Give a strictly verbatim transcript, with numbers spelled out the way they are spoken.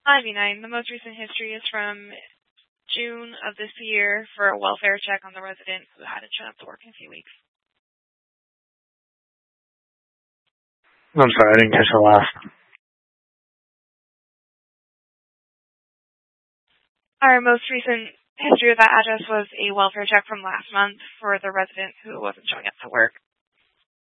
ninety-nine. The most recent history is from June of this year for a welfare check on the resident who hadn't shown up to work in a few weeks. I'm sorry, I didn't catch the last. Our most recent history of that address was a welfare check from last month for the resident who wasn't showing up to work.